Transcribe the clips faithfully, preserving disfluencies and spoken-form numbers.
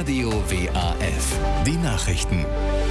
Radio W A F. Die Nachrichten.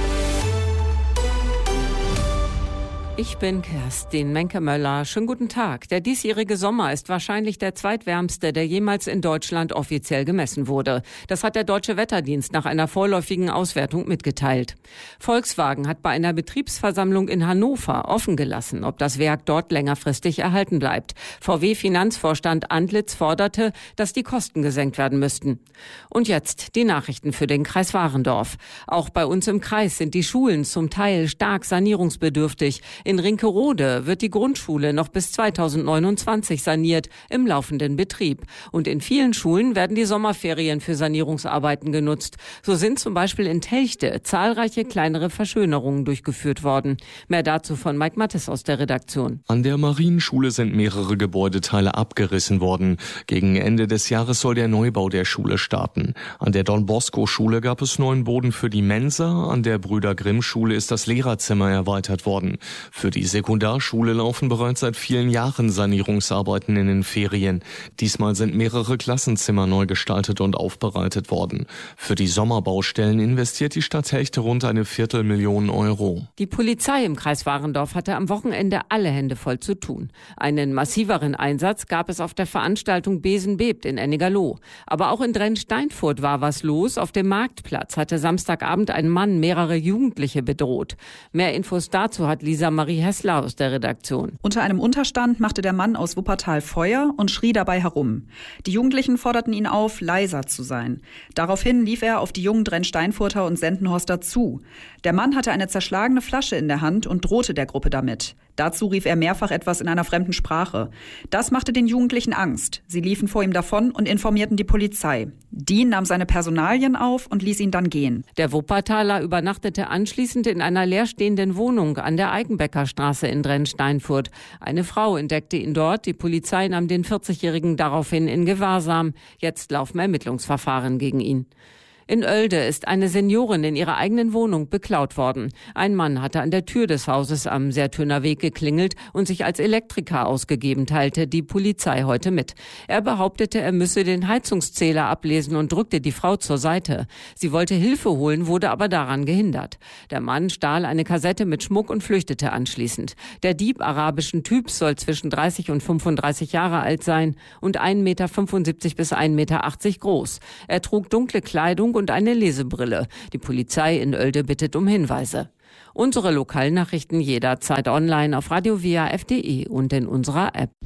Ich bin Kerstin Menke-Möller. Schönen guten Tag. Der diesjährige Sommer ist wahrscheinlich der zweitwärmste, der jemals in Deutschland offiziell gemessen wurde. Das hat der Deutsche Wetterdienst nach einer vorläufigen Auswertung mitgeteilt. Volkswagen hat bei einer Betriebsversammlung in Hannover offen gelassen, ob das Werk dort längerfristig erhalten bleibt. V W-Finanzvorstand Antlitz forderte, dass die Kosten gesenkt werden müssten. Und jetzt die Nachrichten für den Kreis Warendorf. Auch bei uns im Kreis sind die Schulen zum Teil stark sanierungsbedürftig. In Rinkerode wird die Grundschule noch bis zweitausendneunundzwanzig saniert, im laufenden Betrieb. Und in vielen Schulen werden die Sommerferien für Sanierungsarbeiten genutzt. So sind zum Beispiel in Telchte zahlreiche kleinere Verschönerungen durchgeführt worden. Mehr dazu von Mike Mattes aus der Redaktion. An der Marienschule sind mehrere Gebäudeteile abgerissen worden. Gegen Ende des Jahres soll der Neubau der Schule starten. An der Don-Bosco-Schule gab es neuen Boden für die Mensa. An der Brüder-Grimm-Schule ist das Lehrerzimmer erweitert worden. Für die Sekundarschule laufen bereits seit vielen Jahren Sanierungsarbeiten in den Ferien. Diesmal sind mehrere Klassenzimmer neu gestaltet und aufbereitet worden. Für die Sommerbaustellen investiert die Stadt Telchte rund eine Viertelmillion Euro. Die Polizei im Kreis Warendorf hatte am Wochenende alle Hände voll zu tun. Einen massiveren Einsatz gab es auf der Veranstaltung Besen bebt in Ennigerloh. Aber auch in Drensteinfurt war was los. Auf dem Marktplatz hatte Samstagabend ein Mann mehrere Jugendliche bedroht. Mehr Infos dazu hat Lisa Marie Hessler aus der Redaktion. Unter einem Unterstand machte der Mann aus Wuppertal Feuer und schrie dabei herum. Die Jugendlichen forderten ihn auf, leiser zu sein. Daraufhin lief er auf die jungen Drensteinfurter und Sendenhorster zu. Der Mann hatte eine zerschlagene Flasche in der Hand und drohte der Gruppe damit. Dazu rief er mehrfach etwas in einer fremden Sprache. Das machte den Jugendlichen Angst. Sie liefen vor ihm davon und informierten die Polizei. Die nahm seine Personalien auf und ließ ihn dann gehen. Der Wuppertaler übernachtete anschließend in einer leerstehenden Wohnung an der Eigenbeckerstraße in Drensteinfurt. Eine Frau entdeckte ihn dort. Die Polizei nahm den vierzigjährigen daraufhin in Gewahrsam. Jetzt laufen Ermittlungsverfahren gegen ihn. In Oelde ist eine Seniorin in ihrer eigenen Wohnung beklaut worden. Ein Mann hatte an der Tür des Hauses am Sertöner Weg geklingelt und sich als Elektriker ausgegeben, teilte die Polizei heute mit. Er behauptete, er müsse den Heizungszähler ablesen und drückte die Frau zur Seite. Sie wollte Hilfe holen, wurde aber daran gehindert. Der Mann stahl eine Kassette mit Schmuck und flüchtete anschließend. Der Dieb arabischen Typs soll zwischen dreißig und fünfunddreißig Jahre alt sein und ein Meter fünfundsiebzig bis ein Meter achtzig groß. Er trug dunkle Kleidung und eine Lesebrille. Die Polizei in Oelde bittet um Hinweise. Unsere Lokalnachrichten jederzeit online auf radio w a f punkt d e und in unserer App.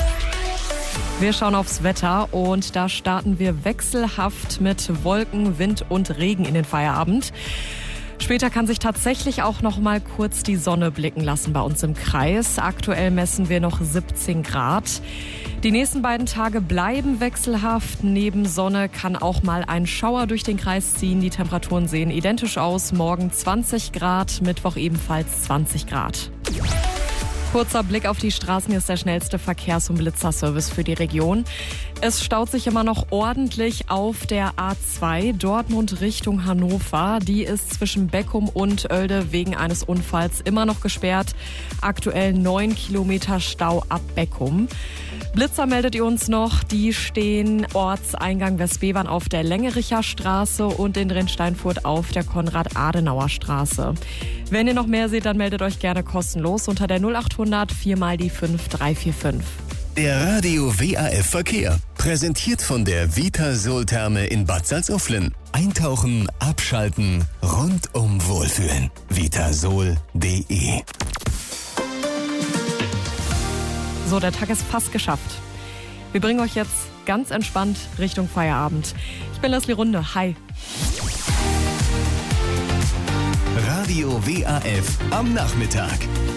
Wir schauen aufs Wetter und da starten wir wechselhaft mit Wolken, Wind und Regen in den Feierabend. Später kann sich tatsächlich auch noch mal kurz die Sonne blicken lassen bei uns im Kreis. Aktuell messen wir noch siebzehn Grad. Die nächsten beiden Tage bleiben wechselhaft. Neben Sonne kann auch mal ein Schauer durch den Kreis ziehen. Die Temperaturen sehen identisch aus. Morgen zwanzig Grad, Mittwoch ebenfalls zwanzig Grad. Kurzer Blick auf die Straßen, hier ist der schnellste Verkehrs- und Blitzerservice für die Region. Es staut sich immer noch ordentlich auf der A zwei Dortmund Richtung Hannover. Die ist zwischen Beckum und Oelde wegen eines Unfalls immer noch gesperrt. Aktuell neun Kilometer Stau ab Beckum. Blitzer meldet ihr uns noch, die stehen Ortseingang Westbevern auf der Längericher Straße und in Drensteinfurt auf der Konrad-Adenauer Straße. Wenn ihr noch mehr seht, dann meldet euch gerne kostenlos unter der null achthundert vier mal die fünf drei vier fünf. Der Radio W A F Verkehr. Präsentiert von der Vitasol-Therme in Bad Salzuflen. Eintauchen, abschalten, rundum wohlfühlen. vitasol punkt d e. So, der Tag ist fast geschafft. Wir bringen euch jetzt ganz entspannt Richtung Feierabend. Ich bin Leslie Runde. Hi. Radio W A F am Nachmittag.